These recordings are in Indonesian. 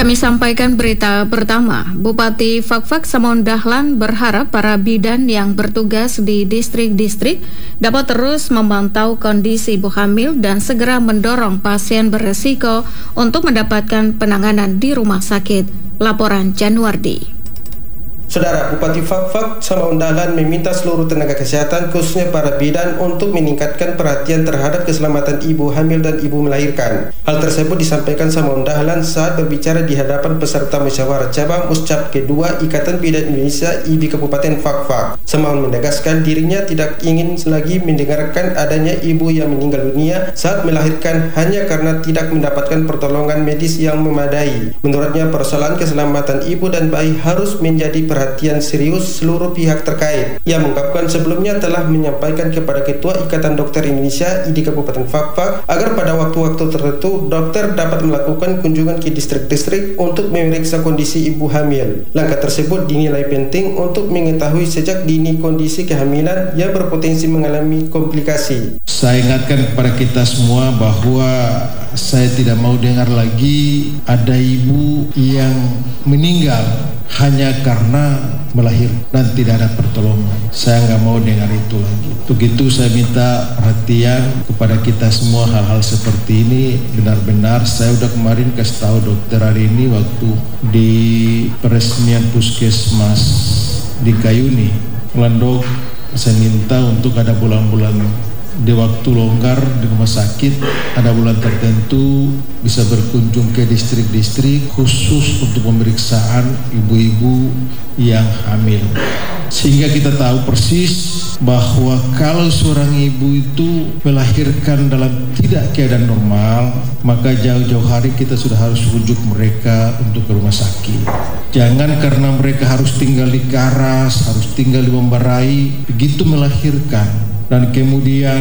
Kami sampaikan berita pertama. Bupati Fakfak Samoun Dahlan berharap para bidan yang bertugas di distrik-distrik dapat terus memantau kondisi ibu hamil dan segera mendorong pasien beresiko untuk mendapatkan penanganan di rumah sakit. Laporan Januardi. Saudara, Bupati Fakfak Samoun Dahlan meminta seluruh tenaga kesehatan khususnya para bidan untuk meningkatkan perhatian terhadap keselamatan ibu hamil dan ibu melahirkan. Hal tersebut disampaikan Samoun Dahlan saat berbicara di hadapan peserta musyawarah cabang Muscap kedua Ikatan Bidan Indonesia IBI Kabupaten Fakfak. Samoun menegaskan dirinya tidak ingin lagi mendengarkan adanya ibu yang meninggal dunia saat melahirkan hanya karena tidak mendapatkan pertolongan medis yang memadai. Menurutnya, persoalan keselamatan ibu dan bayi harus menjadi perhatian serius seluruh pihak terkait. Ia mengungkapkan sebelumnya telah menyampaikan kepada Ketua Ikatan Dokter Indonesia IDI Kabupaten Fakfak agar pada waktu-waktu tertentu dokter dapat melakukan kunjungan ke distrik-distrik untuk memeriksa kondisi ibu hamil. Langkah tersebut dinilai penting untuk mengetahui sejak dini kondisi kehamilan yang berpotensi mengalami komplikasi. Saya ingatkan kepada kita semua bahwa saya tidak mau dengar lagi ada ibu yang meninggal hanya karena melahirkan dan tidak ada pertolongan. Saya nggak mau dengar itu lagi. Untuk itu saya minta perhatian kepada kita semua hal-hal seperti ini. Benar-benar saya udah kemarin kasih tahu dokter hari ini waktu di peresmian puskesmas di Kayuni Landok. Saya minta untuk ada bulan-bulan di waktu longgar di rumah sakit, ada bulan tertentu bisa berkunjung ke distrik-distrik khusus untuk pemeriksaan ibu-ibu yang hamil. Sehingga kita tahu persis bahwa kalau seorang ibu itu melahirkan dalam tidak keadaan normal, maka jauh-jauh hari kita sudah harus rujuk mereka untuk ke rumah sakit. Jangan karena mereka harus tinggal di Karas, harus tinggal di Membarai, begitu melahirkan dan kemudian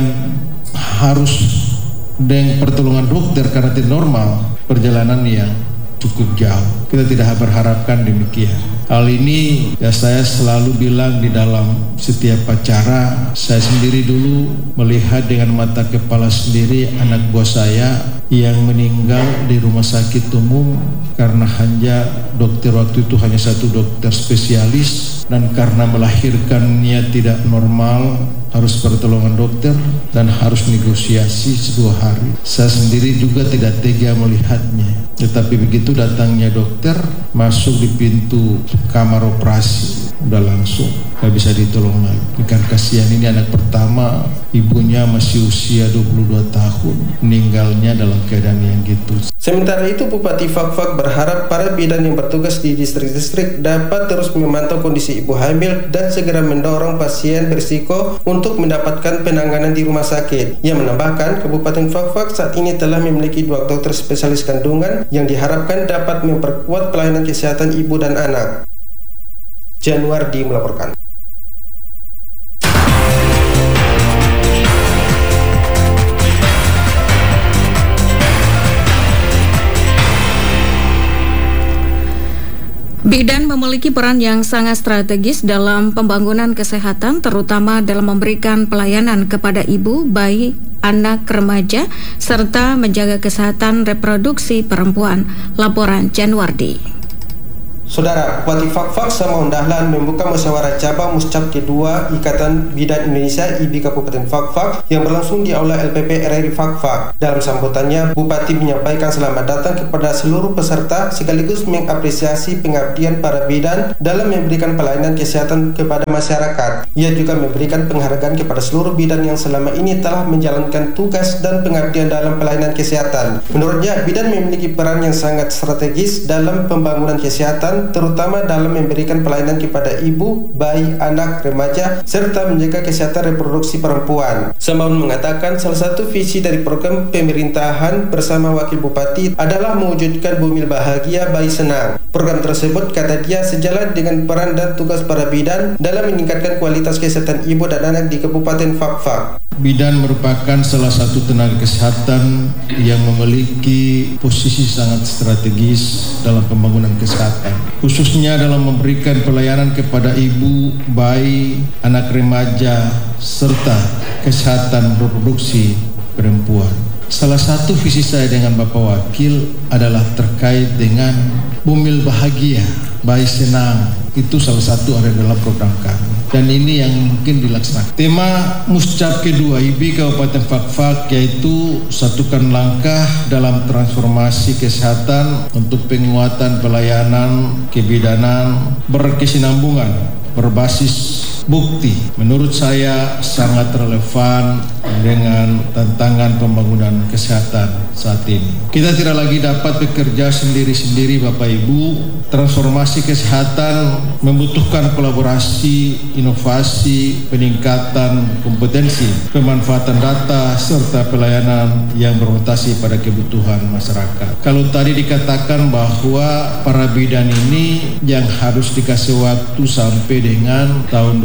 harus dengan pertolongan dokter karena tidak normal, perjalanan yang cukup jauh. Kita tidak berharapkan demikian. Hal ini ya saya selalu bilang di dalam setiap acara. Saya sendiri dulu melihat dengan mata kepala sendiri anak buah saya yang meninggal di rumah sakit umum karena hanya dokter waktu itu hanya satu dokter spesialis, dan karena melahirkannya tidak normal harus pertolongan dokter dan harus negosiasi 2 hari. Saya sendiri juga tidak tega melihatnya. Tetapi begitu datangnya dokter, masuk di pintu kamar operasi, udah langsung gak bisa ditolong lagi. Bukan kasihan, ini anak pertama, ibunya masih usia 22 tahun, meninggalnya dalam keadaan yang gitu. Sementara itu, Bupati Fakfak berharap para bidan yang bertugas di distrik-distrik dapat terus memantau kondisi ibu hamil dan segera mendorong pasien berisiko untuk mendapatkan penanganan di rumah sakit. Ia menambahkan, Kabupaten Fakfak saat ini telah memiliki 2 dokter spesialis kandungan yang diharapkan dapat memperkuat pelayanan kesehatan ibu dan anak. Januardi melaporkan. Bidan memiliki peran yang sangat strategis dalam pembangunan kesehatan, terutama dalam memberikan pelayanan kepada ibu, bayi, anak, remaja, serta menjaga kesehatan reproduksi perempuan. Laporan Januardi. Saudara, Bupati Fakfak Samoun Dahlan membuka musyawarah cabang Muscap kedua Ikatan Bidan Indonesia IBI Kabupaten Fakfak yang berlangsung di Aula LPP RRI Fakfak. Dalam sambutannya, Bupati menyampaikan selamat datang kepada seluruh peserta sekaligus mengapresiasi pengabdian para bidan dalam memberikan pelayanan kesehatan kepada masyarakat. Ia juga memberikan penghargaan kepada seluruh bidan yang selama ini telah menjalankan tugas dan pengabdian dalam pelayanan kesehatan. Menurutnya, bidan memiliki peran yang sangat strategis dalam pembangunan kesehatan, terutama dalam memberikan pelayanan kepada ibu, bayi, anak, remaja, serta menjaga kesehatan reproduksi perempuan. Samoun mengatakan salah satu visi dari program pemerintahan bersama Wakil Bupati adalah mewujudkan bumi bahagia, bayi senang. Program tersebut, kata dia, sejalan dengan peran dan tugas para bidan dalam meningkatkan kualitas kesehatan ibu dan anak di Kabupaten Fakfak. Bidan merupakan salah satu tenaga kesehatan yang memiliki posisi sangat strategis dalam pembangunan kesehatan, khususnya dalam memberikan pelayanan kepada ibu, bayi, anak remaja, serta kesehatan reproduksi perempuan. Salah satu visi saya dengan Bapak Wakil adalah terkait dengan bumil bahagia, bayi senang. Itu salah satu ada dalam program kami. Dan ini yang mungkin dilaksanakan. Tema Muscap kedua IB Kabupaten Fakfak yaitu satukan langkah dalam transformasi kesehatan untuk penguatan pelayanan kebidanan berkesinambungan berbasis bukti. Menurut saya sangat relevan dengan tantangan pembangunan kesehatan saat ini. Kita tidak lagi dapat bekerja sendiri-sendiri Bapak Ibu. Transformasi kesehatan membutuhkan kolaborasi, inovasi, peningkatan kompetensi, pemanfaatan data, serta pelayanan yang berorientasi pada kebutuhan masyarakat. Kalau tadi dikatakan bahwa para bidan ini yang harus dikasih waktu sampai dengan tahun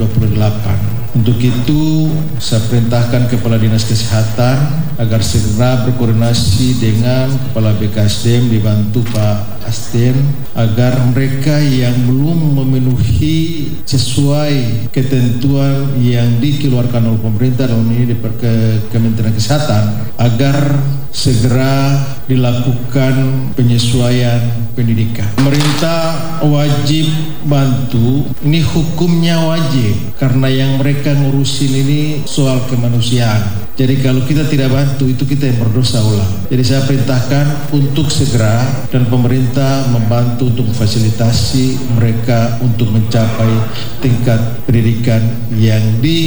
2028. Untuk itu, saya perintahkan Kepala Dinas Kesehatan agar segera berkoordinasi dengan Kepala BKSDM dibantu Pak Asden agar mereka yang belum memenuhi sesuai ketentuan yang dikeluarkan oleh pemerintah dalam ini Kementerian Kesehatan agar segera dilakukan penyesuaian pendidikan. Pemerintah wajib bantu, ini hukumnya wajib karena yang mereka ngurusin ini soal kemanusiaan. Jadi kalau kita tidak bantu itu kita yang berdosa ulang. Jadi saya perintahkan untuk segera dan pemerintah membantu untuk memfasilitasi mereka untuk mencapai tingkat pendidikan yang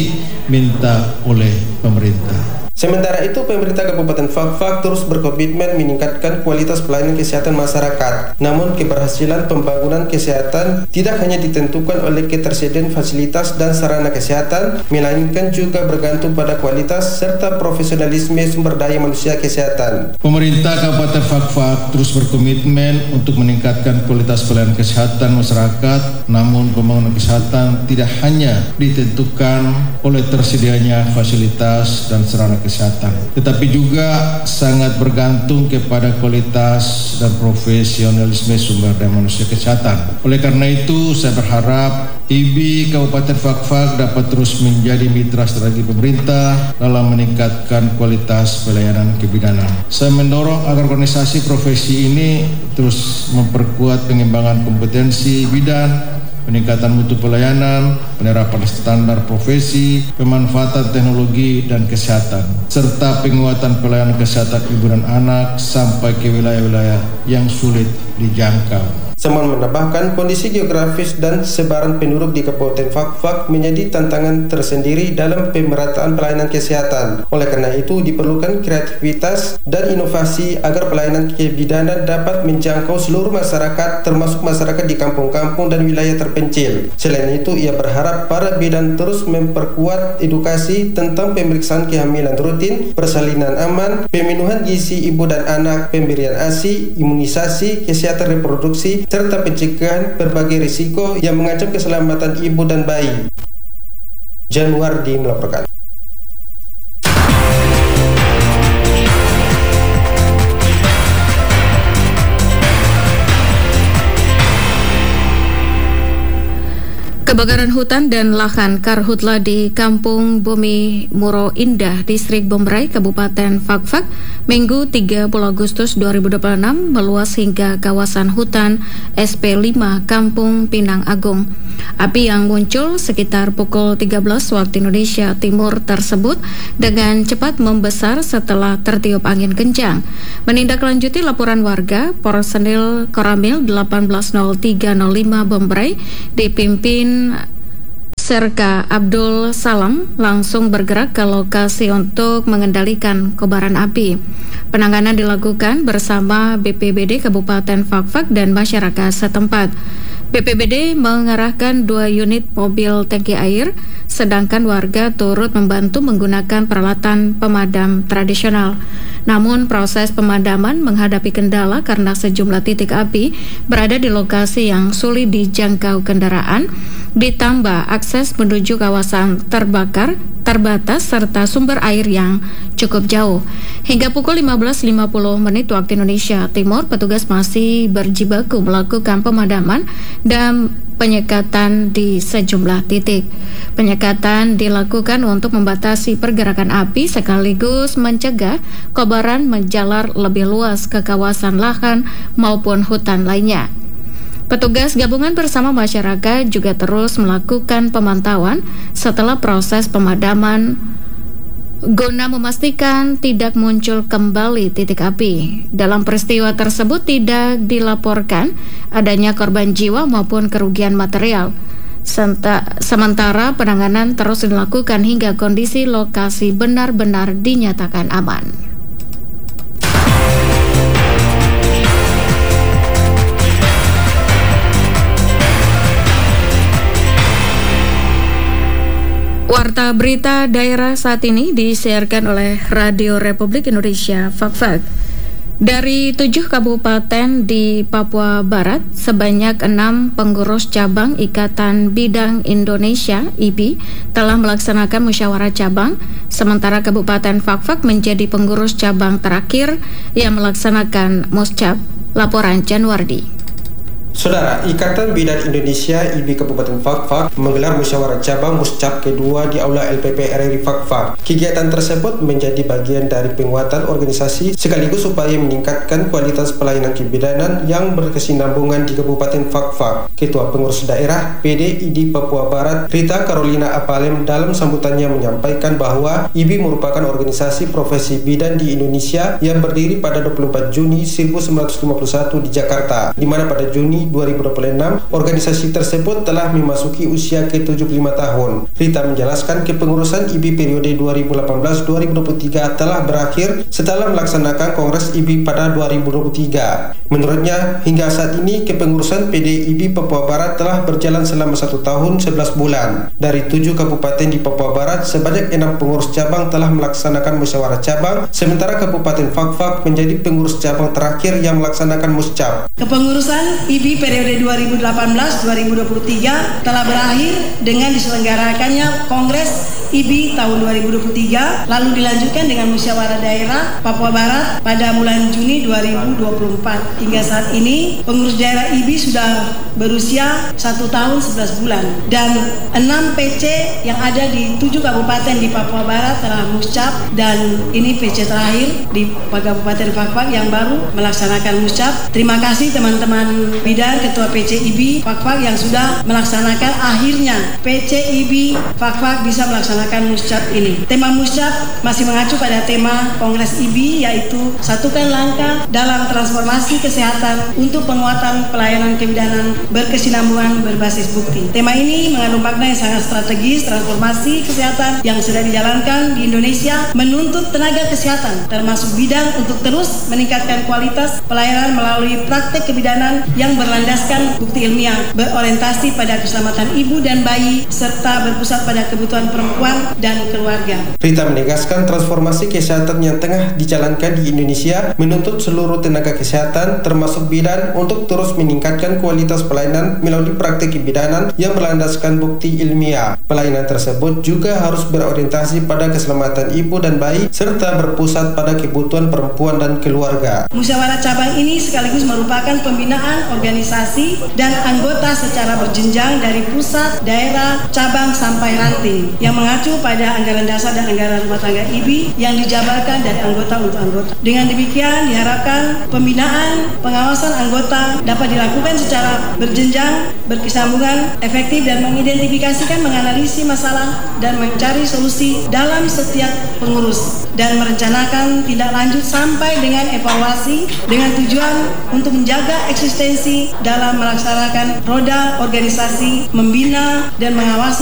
diminta oleh pemerintah. Sementara itu, pemerintah Kabupaten Fakfak terus berkomitmen meningkatkan kualitas pelayanan kesehatan masyarakat. Namun, keberhasilan pembangunan kesehatan tidak hanya ditentukan oleh ketersediaan fasilitas dan sarana kesehatan, melainkan juga bergantung pada kualitas serta profesionalisme sumber daya manusia kesehatan. Pemerintah Kabupaten Fakfak terus berkomitmen untuk meningkatkan kualitas pelayanan kesehatan masyarakat. Namun, pembangunan kesehatan tidak hanya ditentukan oleh tersedianya fasilitas dan sarana kesehatan, tetapi juga sangat bergantung kepada kualitas dan profesionalisme sumber daya manusia kesehatan. Oleh karena itu, saya berharap IB Kabupaten Fakfak dapat terus menjadi mitra strategi pemerintah dalam meningkatkan kualitas pelayanan kebidanan. Saya mendorong agar organisasi profesi ini terus memperkuat pengembangan kompetensi bidan, peningkatan mutu pelayanan, penerapan standar profesi, pemanfaatan teknologi dan kesehatan, serta penguatan pelayanan kesehatan ibu dan anak sampai ke wilayah-wilayah yang sulit dijangkau. Saman menambahkan kondisi geografis dan sebaran penduduk di Kabupaten Fakfak menjadi tantangan tersendiri dalam pemerataan pelayanan kesehatan. Oleh karena itu diperlukan kreativitas dan inovasi agar pelayanan kebidanan dapat menjangkau seluruh masyarakat termasuk masyarakat di kampung-kampung dan wilayah terpencil. Selain itu ia berharap para bidan terus memperkuat edukasi tentang pemeriksaan kehamilan rutin, persalinan aman, pemenuhan gizi ibu dan anak, pemberian ASI, imunisasi, kesehatan reproduksi, serta pencegahan berbagai risiko yang mengancam keselamatan ibu dan bayi. Januardi melaporkan. Kebakaran hutan dan lahan karhutla di Kampung Bumi Muro Indah, Distrik Bombray, Kabupaten Fakfak, Minggu 30 Agustus 2026 meluas hingga kawasan hutan SP5 Kampung Pinang Agung. Api yang muncul sekitar pukul 13 waktu Indonesia Timur tersebut dengan cepat membesar setelah tertiup angin kencang. Menindaklanjuti laporan warga, personil Koramil 180305 Bombray dipimpin Serka Abdul Salam langsung bergerak ke lokasi untuk mengendalikan kobaran api. Penanganan dilakukan bersama BPBD Kabupaten Fakfak dan masyarakat setempat. BPBD mengerahkan 2 unit mobil tangki air, sedangkan warga turut membantu menggunakan peralatan pemadam tradisional. Namun proses pemadaman menghadapi kendala karena sejumlah titik api berada di lokasi yang sulit dijangkau kendaraan, ditambah akses menuju kawasan terbakar terbatas serta sumber air yang cukup jauh. Hingga pukul 15.50 waktu Indonesia Timur, petugas masih berjibaku melakukan pemadaman dan penyekatan di sejumlah titik. Penyekatan dilakukan untuk membatasi pergerakan api sekaligus mencegah kobaran menjalar lebih luas ke kawasan lahan maupun hutan lainnya. Petugas gabungan bersama masyarakat juga terus melakukan pemantauan setelah proses pemadaman guna memastikan tidak muncul kembali titik api. Dalam peristiwa tersebut tidak dilaporkan adanya korban jiwa maupun kerugian material. Sementara penanganan terus dilakukan hingga kondisi lokasi benar-benar dinyatakan aman. Warta berita daerah saat ini disiarkan oleh Radio Republik Indonesia Fakfak. Dari 7 kabupaten di Papua Barat, sebanyak 6 pengurus cabang Ikatan Bidang Indonesia (IBI) telah melaksanakan musyawarah cabang, sementara Kabupaten Fakfak menjadi pengurus cabang terakhir yang melaksanakan muscap. Laporan Januardi. Saudara, Ikatan Bidan Indonesia (IBI) Kabupaten Fakfak menggelar musyawarah cabang muscap kedua di Aula LPP RRI Fakfak. Kegiatan tersebut menjadi bagian dari penguatan organisasi sekaligus upaya meningkatkan kualitas pelayanan kebidanan yang berkesinambungan di Kabupaten Fakfak. Ketua Pengurus Daerah PDID Papua Barat, Rita Carolina Apalem, dalam sambutannya menyampaikan bahwa IBI merupakan organisasi profesi bidan di Indonesia yang berdiri pada 24 Juni 1951 di Jakarta, di mana pada Juni 2026, organisasi tersebut telah memasuki usia ke-75 tahun. Rita menjelaskan kepengurusan IBI periode 2018-2023 telah berakhir setelah melaksanakan Kongres IBI pada 2023. Menurutnya, hingga saat ini kepengurusan PDIB Papua Barat telah berjalan selama 1 tahun 11 bulan. Dari 7 kabupaten di Papua Barat, sebanyak 6 pengurus cabang telah melaksanakan musyawarah cabang, sementara Kabupaten Fakfak menjadi pengurus cabang terakhir yang melaksanakan muscap. Kepengurusan IBI periode 2018-2023 telah berakhir dengan diselenggarakannya Kongres IBI tahun 2023, lalu dilanjutkan dengan musyawarah daerah Papua Barat pada bulan Juni 2024. Hingga saat ini pengurus daerah IBI sudah berusia 1 tahun 11 bulan dan 6 PC yang ada di 7 kabupaten di Papua Barat telah muscap, dan ini PC terakhir di Kabupaten Fakfak yang baru melaksanakan muscap. Terima kasih teman-teman bidan Ketua PC IBI Fakfak yang sudah melaksanakan, akhirnya PC IBI Fakfak bisa melaksanakan muscap ini. Tema muscap masih mengacu pada tema Kongres IBI, yaitu satukan langkah dalam transformasi kesehatan untuk penguatan pelayanan kebidanan berkesinambungan berbasis bukti. Tema ini mengandung makna yang sangat strategis. Transformasi kesehatan yang sedang dijalankan di Indonesia menuntut tenaga kesehatan termasuk bidan untuk terus meningkatkan kualitas pelayanan melalui praktek kebidanan yang berlandaskan bukti ilmiah, berorientasi pada keselamatan ibu dan bayi, serta berpusat pada kebutuhan perempuan dan keluarga. Rita menegaskan transformasi kesehatan yang tengah dijalankan di Indonesia menuntut seluruh tenaga kesehatan termasuk bidan untuk terus meningkatkan kualitas pelayanan melalui praktik kebidanan yang berlandaskan bukti ilmiah. Pelayanan tersebut juga harus berorientasi pada keselamatan ibu dan bayi serta berpusat pada kebutuhan perempuan dan keluarga. Musyawarah cabang ini sekaligus merupakan pembinaan organisasi dan anggota secara berjenjang dari pusat, daerah, cabang sampai ranting yang mengacu pada anggaran dasar dan anggaran rumah tangga IBI yang dijabarkan dari anggota untuk anggota. Dengan demikian diharapkan pembinaan, pengawasan anggota dapat dilakukan secara berjenjang, berkesinambungan, efektif, dan mengidentifikasikan, menganalisis masalah dan mencari solusi dalam setiap pengurus, dan merencanakan tindak lanjut sampai dengan evaluasi dengan tujuan untuk menjaga eksistensi dalam melaksanakan roda organisasi, membina dan mengawasi ketaatan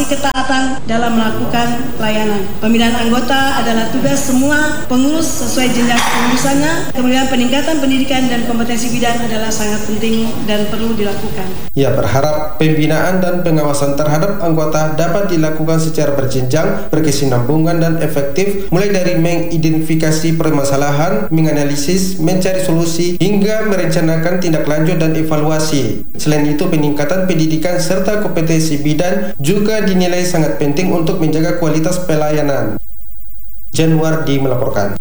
percepatan dalam melakukan pelayanan. Pemilihan anggota adalah tugas semua pengurus sesuai jenjang kepengurusannya. Kemudian peningkatan pendidikan dan kompetensi bidan adalah sangat penting dan perlu dilakukan. Ia berharap pembinaan dan pengawasan terhadap anggota dapat dilakukan secara berjenjang, berkesinambungan dan efektif, mulai dari mengidentifikasi permasalahan, menganalisis, mencari solusi, hingga merencanakan tindak lanjut dan evaluasi. Selain itu, peningkatan pendidikan serta kompetensi bidan juga dinilai sangat penting untuk menjaga kualitas pelayanan. Januardi melaporkan.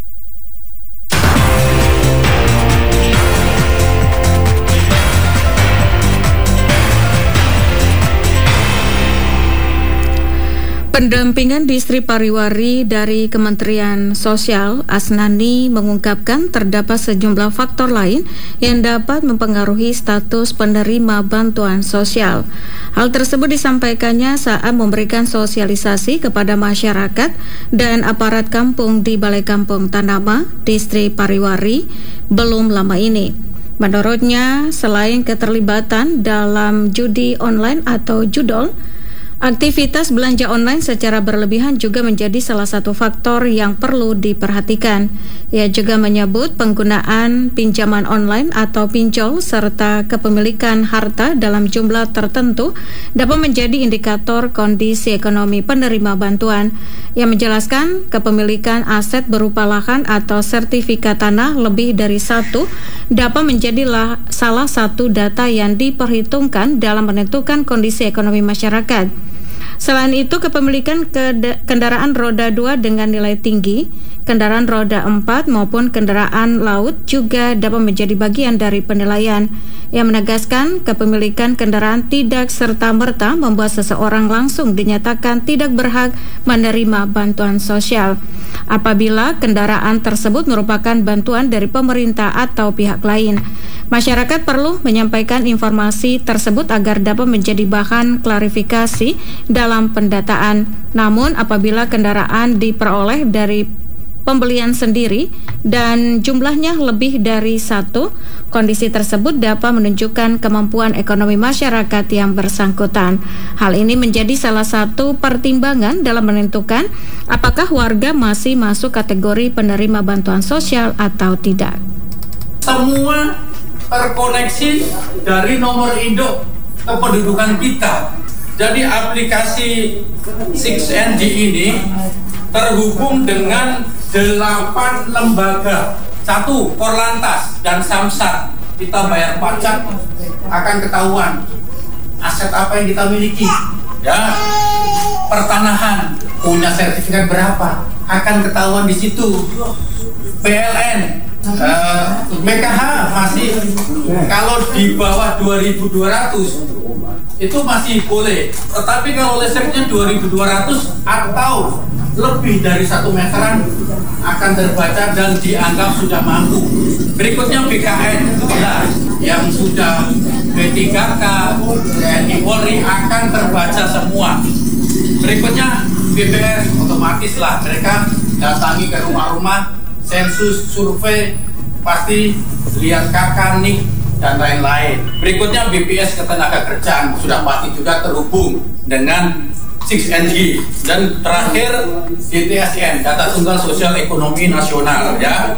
Pendampingan Distri Pariwari dari Kementerian Sosial, Asnani, mengungkapkan terdapat sejumlah faktor lain yang dapat mempengaruhi status penerima bantuan sosial. Hal tersebut disampaikannya saat memberikan sosialisasi kepada masyarakat dan aparat kampung di Balai Kampung Tanama, Distri Pariwari, belum lama ini. Menurutnya, selain keterlibatan dalam judi online atau judol, aktivitas belanja online secara berlebihan juga menjadi salah satu faktor yang perlu diperhatikan. Ia juga menyebut penggunaan pinjaman online atau pinjol serta kepemilikan harta dalam jumlah tertentu dapat menjadi indikator kondisi ekonomi penerima bantuan. Ia menjelaskan kepemilikan aset berupa lahan atau sertifikat tanah lebih dari satu dapat menjadi salah satu data yang diperhitungkan dalam menentukan kondisi ekonomi masyarakat. Selain itu, kepemilikan kendaraan roda 2 dengan nilai tinggi, kendaraan roda 4 maupun kendaraan laut juga dapat menjadi bagian dari penilaian. Ia menegaskan kepemilikan kendaraan tidak serta-merta membuat seseorang langsung dinyatakan tidak berhak menerima bantuan sosial. Apabila kendaraan tersebut merupakan bantuan dari pemerintah atau pihak lain, masyarakat perlu menyampaikan informasi tersebut agar dapat menjadi bahan klarifikasi dalam pendataan. Namun apabila kendaraan diperoleh dari pembelian sendiri dan jumlahnya lebih dari satu, kondisi tersebut dapat menunjukkan kemampuan ekonomi masyarakat yang bersangkutan. Hal ini menjadi salah satu pertimbangan dalam menentukan apakah warga masih masuk kategori penerima bantuan sosial atau tidak. Semua terkoneksi dari nomor induk kependudukan kita. Jadi aplikasi 6NG ini terhubung dengan 8 lembaga. 1. Korlantas dan Samsat. Kita bayar pajak akan ketahuan aset apa yang kita miliki. Ya, pertanahan punya sertifikat berapa akan ketahuan di situ. PLN, BKH masih kalau di bawah 2.200 itu masih boleh, tetapi kalau listriknya 2.200 atau lebih dari 1 meteran akan terbaca dan dianggap sudah mampu. Berikutnya BKN yang sudah B3K, TNI Polri akan terbaca semua. Berikutnya BPS, otomatis lah mereka datangi ke rumah-rumah, sensus, survei, pasti lihat KK, NIK, dan lain-lain. Berikutnya BPS Ketenagakerjaan sudah pasti juga terhubung dengan 6NG. Dan terakhir DTSN, Data Tunggal Sosial Ekonomi Nasional, ya.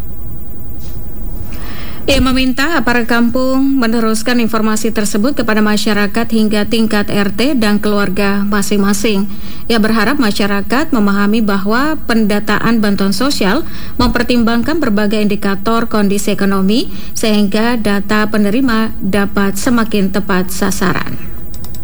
Ia meminta aparat kampung meneruskan informasi tersebut kepada masyarakat hingga tingkat RT dan keluarga masing-masing. Ia berharap masyarakat memahami bahwa pendataan bantuan sosial mempertimbangkan berbagai indikator kondisi ekonomi sehingga data penerima dapat semakin tepat sasaran.